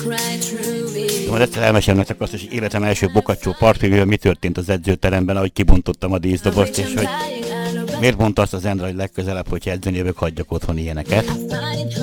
Majd egyszer elmesélem nektek azt, hogy életem első bokacsó partvívővel mi történt az edzőteremben, ahogy kibontottam a díszdobost, és hogy miért mondta azt az Endre, hogy legközelebb, hogyha edzeni jövök, hagyjak otthon ilyeneket.